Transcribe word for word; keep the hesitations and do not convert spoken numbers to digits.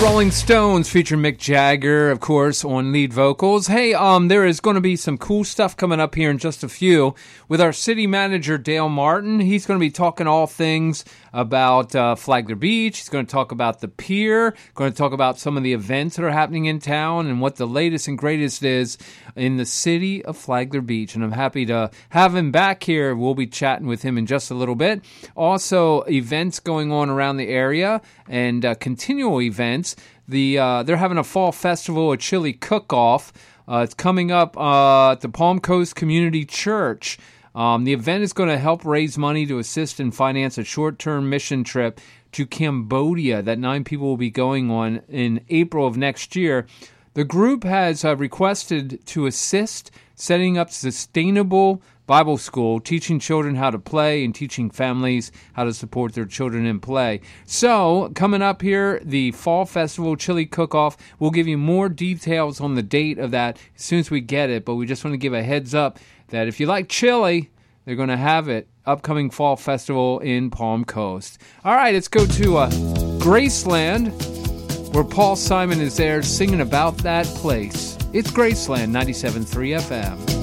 Rolling Stones featuring Mick Jagger, of course, on lead vocals. Hey, um, there is going to be some cool stuff coming up here in just a few with our city manager, Dale Martin. He's going to be talking all things about uh, Flagler Beach. He's going to talk about the pier, going to talk about some of the events that are happening in town and what the latest and greatest is in the city of Flagler Beach. And I'm happy to have him back here. We'll be chatting with him in just a little bit. Also, events going on around the area and uh, continual events. The uh, they're having a fall festival, a chili cook-off. Uh, it's coming up uh, at the Palm Coast Community Church. Um, the event is going to help raise money to assist and finance a short-term mission trip to Cambodia that nine people will be going on in April of next year. The group has uh, requested to assist setting up sustainable Bible school, teaching children how to play and teaching families how to support their children in play. So, coming up here, the Fall Festival Chili Cook-Off. We'll give you more details on the date of that as soon as we get it, but we just want to give a heads up that if you like chili, they're going to have it. Upcoming Fall Festival in Palm Coast. All right, let's go to uh, Graceland, where Paul Simon is there singing about that place. It's Graceland, ninety-seven point three F M.